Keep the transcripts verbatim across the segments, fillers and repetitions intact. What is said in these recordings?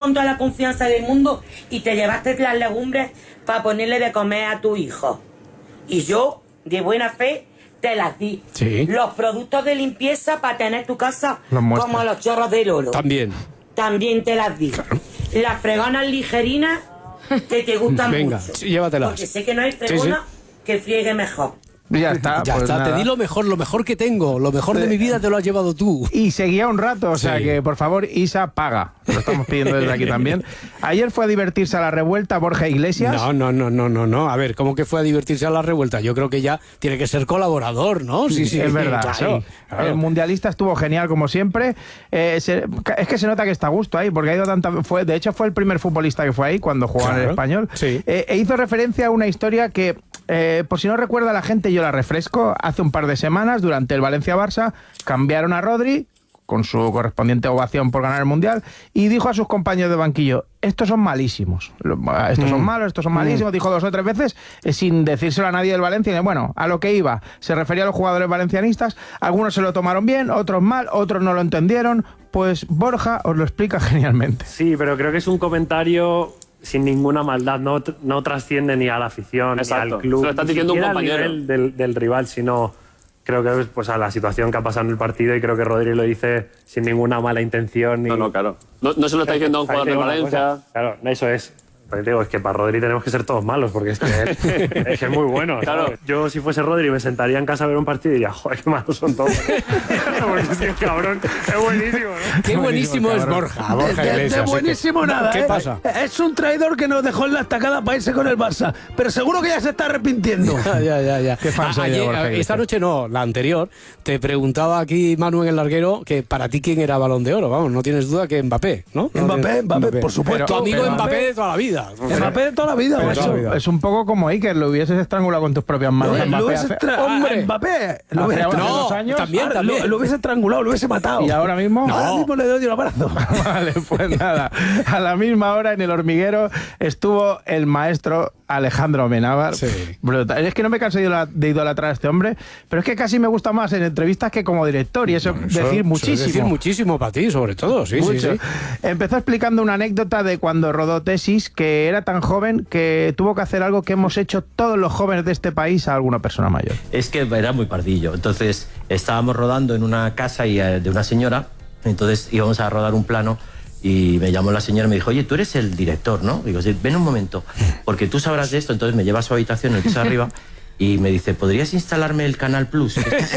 con toda la confianza del mundo y te llevaste las legumbres para ponerle de comer a tu hijo. Y yo, de buena fe, te las di. Sí. Los productos de limpieza para tener tu casa como los chorros de loro. También. También te las di. Claro. Las fregonas ligerinas que te gustan Venga, mucho. Sí, llévatelas. Porque sé que no hay fregona sí, sí. que friegue mejor. Ya está, ya pues está. nada. Te di lo mejor, lo mejor que tengo, lo mejor de mi vida te lo has llevado tú. Y seguía un rato, o sea sí. que por favor, Isa, paga. Lo estamos pidiendo desde aquí también. Ayer fue a divertirse a la revuelta Borja Iglesias. No, no, no, no, no, no. A ver, ¿cómo que fue a divertirse a la revuelta? Yo creo que ya tiene que ser colaborador, ¿no? Sí, sí. Es verdad. Claro, sí. claro. El mundialista estuvo genial como siempre. Eh, se, es que se nota que está a gusto ahí, porque ha ido tanta. Fue, de hecho, fue el primer futbolista que fue ahí cuando jugaba claro. en el Español. Sí. Eh, e hizo referencia a una historia que, eh, por si no recuerda la gente, yo la refresco. Hace un par de semanas, durante el Valencia-Barça, cambiaron a Rodri con su correspondiente ovación por ganar el Mundial, y dijo a sus compañeros de banquillo, estos son malísimos, estos mm. son malos, estos son malísimos, mm. dijo dos o tres veces, eh, sin decírselo a nadie del Valencia, y bueno, a lo que iba, se refería a los jugadores valencianistas, algunos se lo tomaron bien, otros mal, otros no lo entendieron, pues Borja os lo explica genialmente. Sí, pero creo que es un comentario sin ninguna maldad, no, no trasciende ni a la afición, exacto, ni al club, se lo está diciendo un compañero al nivel del, del rival, sino creo que pues a la situación que ha pasado en el partido, y creo que Rodri lo dice sin ninguna mala intención. Ni... No, no, claro. No, no se lo está diciendo a un jugador de Valencia. Claro, eso es. Pero digo, es que para Rodri tenemos que ser todos malos, porque es que es, es, que es muy bueno. Claro. ¿sabes? Yo, si fuese Rodri, me sentaría en casa a ver un partido y diría, joder, qué malos son todos. Porque es que, cabrón, es buenísimo, ¿no? Qué buenísimo es Borja. Borja de, Iglesias, de buenísimo que... nada, ¿Qué ¿eh? pasa? Es un traidor que nos dejó en la estacada para irse con el Barça, pero seguro que ya se está arrepintiendo. ya, ya, ya. ya. Qué fan a, soy de Borja ayer, Iglesias. esta noche no, la anterior, te preguntaba aquí Manu en el larguero que para ti quién era Balón de Oro. Vamos, no tienes duda que Mbappé, ¿no? Mbappé, Mbappé, Mbappé, por supuesto. Tu amigo pero, Mbappé de toda la vida. Mbappé de toda la vida, Pero eso, vida. Es un poco como Iker, lo hubieses estrangulado con tus propias manos. Lo, Mbappé lo hubiese hace... estra... ¡Hombre! Mbappé lo hace, hubiese hace no, dos años. también, ahora, también. Lo, lo hubiese estrangulado, lo hubiese matado. ¿Y ahora mismo? No. Ahora mismo le doy un abrazo. Vale, pues nada. A la misma hora en El Hormiguero estuvo el maestro Alejandro Amenábar. Sí. Brutal. Es que no me canso de idolatrar a este hombre, pero es que casi me gusta más en entrevistas que como director, y eso, eso decir muchísimo. Eso decir muchísimo para ti, sobre todo, sí, Mucho. sí, sí. Empezó explicando una anécdota de cuando rodó Tesis, que era tan joven que tuvo que hacer algo que hemos hecho todos los jóvenes de este país a alguna persona mayor. Es que era muy pardillo. Entonces estábamos rodando en una casa y, eh, de una señora, entonces íbamos a rodar un plano y me llamó la señora y me dijo, oye, tú eres el director, ¿no? Digo, sí, ven un momento, porque tú sabrás de esto. Entonces me lleva a su habitación en el piso arriba y me dice, ¿podrías instalarme el Canal Plus? Que está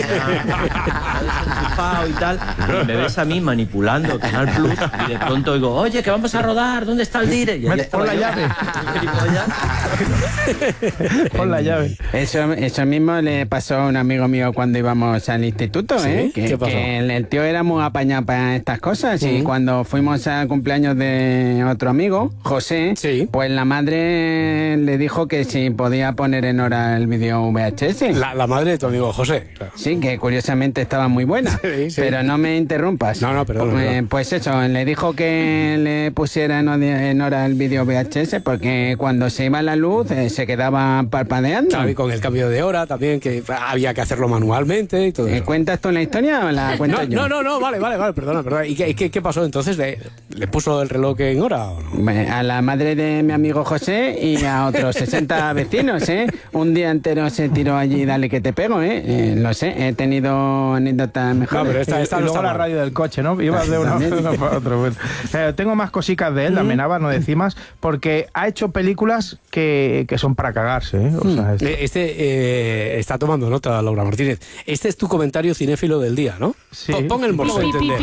y tal. Y me ves a mí manipulando Canal Plus y de pronto digo, oye, que vamos a rodar, ¿dónde está el dire? Y Pon la llave. Pon la llave. Eso, eso mismo le pasó a un amigo mío cuando íbamos al instituto, ¿Sí? ¿eh? Que, ¿Qué pasó? que el, el tío era muy apañado para estas cosas. Uh-huh. Y cuando fuimos al cumpleaños de otro amigo, José, sí. pues la madre le dijo que si podía poner en hora el vídeo V H S. La, la madre de tu amigo José. Claro. Sí, que curiosamente estaba muy buena. Sí, sí. Pero no me interrumpas. No, no, perdón. Eh, perdón. pues eso, le dijo que le pusiera en, en hora el vídeo V H S porque cuando se iba la luz eh, se quedaba parpadeando. Claro, y con el cambio de hora también, que había que hacerlo manualmente y todo ¿Eh, eso. ¿Cuentas tú la historia o la cuento no, yo? no, no, no, vale, vale, vale, perdona, perdona. ¿Y qué, qué, qué pasó entonces? ¿Le, ¿Le puso el reloj en hora o no? A la madre de mi amigo José y a otros sesenta vecinos, ¿eh? Un día entero se tiró allí, dale que te pego, ¿eh? eh lo sé, he tenido anécdotas mejores. No, pero esta, esta y no luego está la mal. radio del coche, ¿no? Ibas de uno, uno para otro. Bueno, eh, tengo más cositas de él, la Amenábar, no decimos, porque ha hecho películas que, que son para cagarse, ¿eh? O sea, este este eh, está tomando nota, Laura Martínez. Este es tu comentario cinéfilo del día, ¿no? Sí. Pon, pon el morso a entender.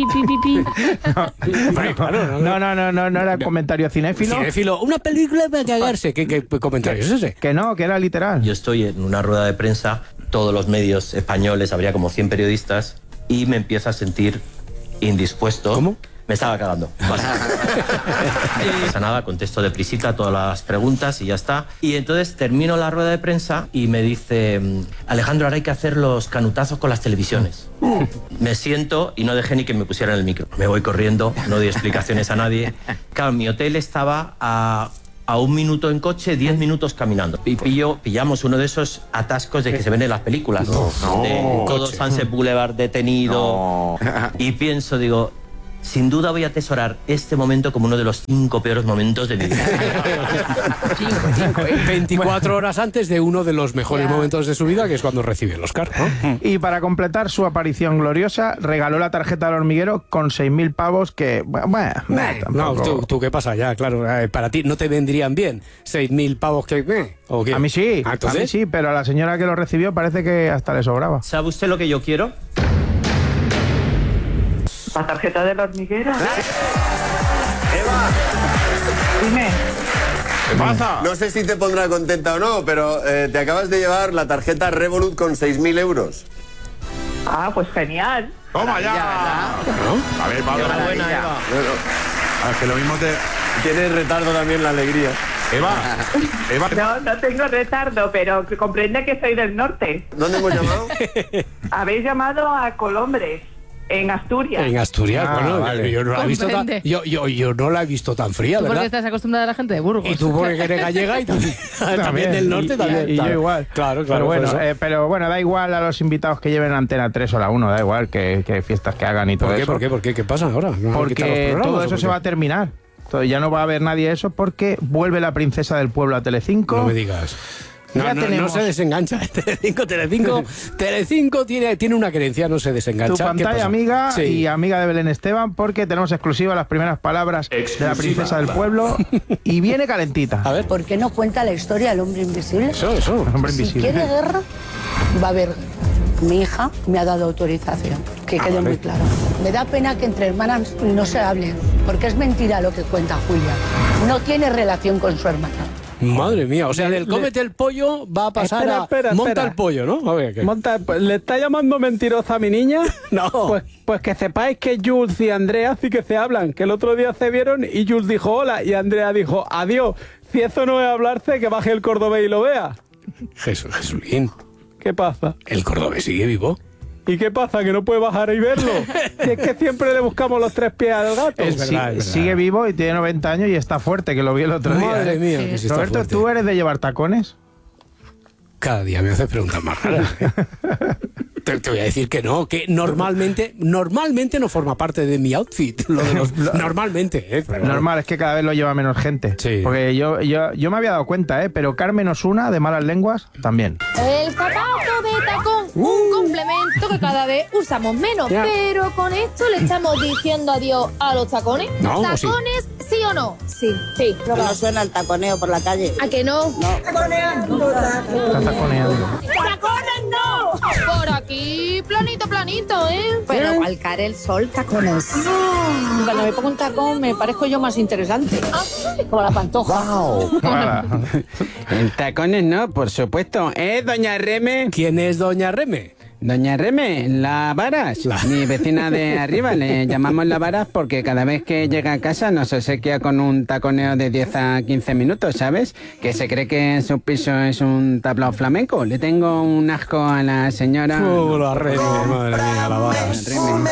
No, no, no, no, no, no era comentario cinéfilo. Cinéfilo, una película para cagarse. ¿Qué, qué comentario es ese? Que no, que era literal. Yo estoy en una rueda de prensa, todos los medios españoles, habría como cien periodistas, y me empiezo a sentir indispuesto. ¿Cómo? Me estaba cagando. No pasa nada, contesto deprisita todas las preguntas y ya está. Y entonces termino la rueda de prensa y me dice, Alejandro, ahora hay que hacer los canutazos con las televisiones. Me siento y no dejé ni que me pusieran el micro. Me voy corriendo, no doy explicaciones a nadie. Claro, mi hotel estaba a... a un minuto en coche, diez minutos caminando. Y pillo, pillamos uno de esos atascos de que se ven en las películas. No, no. De todo Sunset Boulevard detenido. No. Y pienso, digo, sin duda voy a atesorar este momento como uno de los cinco peores momentos de mi vida. veinticuatro horas antes de uno de los mejores momentos de su vida, que es cuando recibe el Oscar, ¿no? Y para completar su aparición gloriosa, regaló la tarjeta al hormiguero con seis mil pavos que, bueno, eh, No, tampoco... tú, tú qué pasa ya, claro, eh, para ti no te vendrían bien seis mil pavos que... Eh, ¿o qué? A mí sí, ¿Ah, a entonces? mí sí, pero a la señora que lo recibió parece que hasta le sobraba. ¿Sabe usted lo que yo quiero? ¿La tarjeta del hormiguero? Eva, Dime. ¿qué pasa? No sé si te pondrá contenta o no, pero eh, te acabas de llevar la tarjeta Revolut con seis mil euros. Ah, pues genial. ¡Toma ya! ¿No? A ver, Pablo. Enhorabuena, Eva. Bueno, a ver, que lo mismo te... Tienes retardo también la alegría. Eva, Eva... No, no tengo retardo, pero comprende que soy del norte. ¿Dónde hemos llamado? Habéis llamado a Colombres, en Asturias. En Asturias, Ah, bueno, vale. yo, yo no la he visto tan, Comprende. yo, yo, yo no la he visto tan fría, ¿Tú porque ¿verdad? estás acostumbrada a la gente de Burgos? Y tú porque eres gallega y también, también del norte y, también. Y, y claro. yo igual. Claro, claro. Pero bueno, por eso. eh, pero bueno, da igual a los invitados que lleven Antena tres o la uno, da igual que, que fiestas que hagan y todo ¿Por qué? eso. ¿Por qué? ¿Por qué? ¿Qué pasa ahora? ¿No han quitado los Porque programas todo o eso por se qué? va a terminar. Entonces ya no va a haber nadie eso porque vuelve la princesa del pueblo a Telecinco. No me digas. No, Ya no, no tenemos- se desengancha. Telecinco, Telecinco, Telecinco tiene, tiene una creencia, no se desengancha. Tu ¿Qué pantalla pasa? amiga Sí. y amiga de Belén Esteban, porque tenemos exclusiva las primeras palabras de la princesa del pueblo y viene calentita. A ver. ¿Por qué no cuenta la historia del hombre invisible? Eso, eso. El hombre Si invisible. quiere guerra, va a haber guerra. Mi hija me ha dado autorización, que Ah, quede vale. muy claro. Me da pena que entre hermanas no se hablen, porque es mentira lo que cuenta Julia. No tiene relación con su hermana. Madre mía, o sea, del cómete el pollo va a pasar Espera, a espera, monta espera. el pollo, ¿no? A ver, ¿qué? Monta, pues, ¿le está llamando mentirosa a mi niña? No. Pues, pues que sepáis que Jules y Andrea sí que se hablan, que el otro día se vieron y Jules dijo hola y Andrea dijo adiós. Si eso no es hablarse, que baje el cordobés y lo vea. Jesús, Jesulín. ¿Qué pasa? ¿El cordobés sigue vivo? ¿Y qué pasa? ¿Que no puede bajar y verlo? Si es que siempre le buscamos los tres pies al gato. Es Sí, verdad, es verdad. sigue vivo y tiene noventa años y está fuerte, que lo vi el otro día. Madre ¿eh? mía, que sí está Roberto, fuerte. ¿tú eres de llevar tacones? Cada día me haces preguntas más raras. ¿eh? te, te voy a decir que no, que normalmente, normalmente no forma parte de mi outfit. Lo de los, normalmente, ¿eh? Pero bueno. Normal, es que cada vez lo lleva menos gente. Sí. Porque yo, yo, yo me había dado cuenta, ¿eh? Pero Carmen Osuna, de Malas Lenguas, también. El zapato de tacón, un complemento que cada vez usamos menos. Ya. Pero con esto le estamos diciendo adiós a los tacones. No, ¿o sí? ¿Tacones sí o no? Sí. Sí. No suena el taconeo por la calle. ¿A que no? Está taconeando. ¡Tacones no! Por aquí, planito, planito, ¿eh? Pero al caer el sol, tacones. Cuando me pongo un tacón me parezco yo más interesante. Como la pantoja. Voilà. En tacones no, por supuesto. ¿Eh, doña Reme? ¿Quién es doña Reme? Doña Reme, la Varas, mi vecina de arriba, le llamamos la Varas porque cada vez que llega a casa nos obsequia con un taconeo de diez a quince minutos, ¿sabes? Que se cree que su piso es un tablao flamenco. Le tengo un asco a la señora. Oh, la Reme, madre mía, la varas. Reme.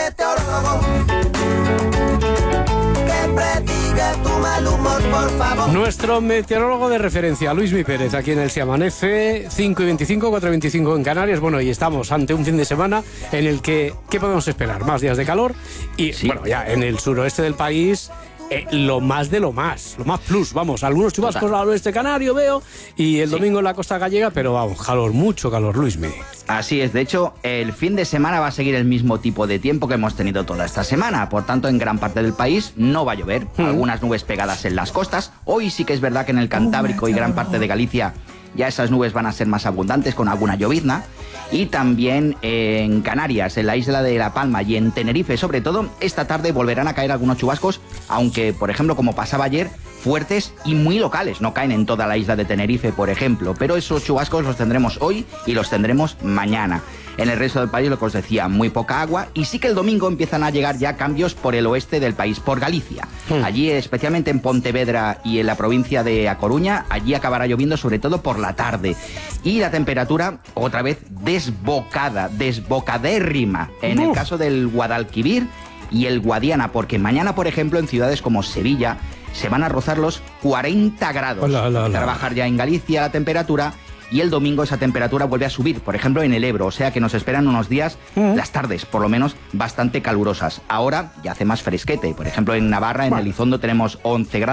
Nuestro meteorólogo de referencia, Luismi Pérez, aquí en el Se Amanece, cinco y veinticinco, cuatro y veinticinco en Canarias. Bueno, y estamos ante un fin de semana en el que, ¿qué podemos esperar? Más días de calor y, bueno, ya en el suroeste del país, eh, lo más de lo más, lo más plus, vamos, algunos chubascos al oeste canario veo, y el domingo en la costa gallega, pero vamos, calor, mucho calor, Luismi. Así es, de hecho, el fin de semana va a seguir el mismo tipo de tiempo que hemos tenido toda esta semana. Por tanto, en gran parte del país no va a llover. Algunas nubes pegadas en las costas. Hoy sí que es verdad que en el Cantábrico y gran parte de Galicia ya esas nubes van a ser más abundantes con alguna llovizna. Y también en Canarias, en la isla de La Palma y en Tenerife, sobre todo, esta tarde volverán a caer algunos chubascos, aunque, por ejemplo, como pasaba ayer, fuertes y muy locales. No caen en toda la isla de Tenerife, por ejemplo, pero esos chubascos los tendremos hoy y los tendremos mañana. En el resto del país, lo que os decía, muy poca agua, y sí que el domingo empiezan a llegar ya cambios por el oeste del país, por Galicia. Allí, especialmente en Pontevedra y en la provincia de A Coruña, allí acabará lloviendo sobre todo por la tarde. Y la temperatura, otra vez, desbocada, desbocadérrima, en el caso del Guadalquivir y el Guadiana, porque mañana, por ejemplo, en ciudades como Sevilla, se van a rozar los cuarenta grados. Hola, hola, hola. Trabajar ya en Galicia la temperatura y el domingo esa temperatura vuelve a subir, por ejemplo en el Ebro, o sea que nos esperan unos días, las tardes por lo menos, bastante calurosas. Ahora ya hace más fresquete, por ejemplo en Navarra, en Elizondo tenemos once grados.